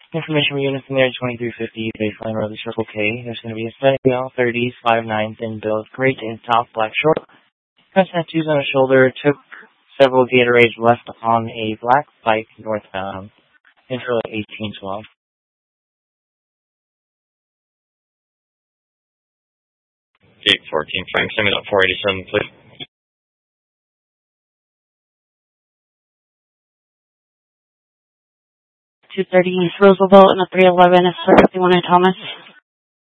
Information from units in there, 2350 baseline road to Circle K. There's going to be a static male, 30s, 5'9", thin build, gray tank top, black short. Has tattoos on his shoulder, took several Gatorades left on a black bike northbound. Intro 1812. Gate 14, Frank, send me that 487, please. 230 East Roosevelt and a 311 is for 51 Thomas.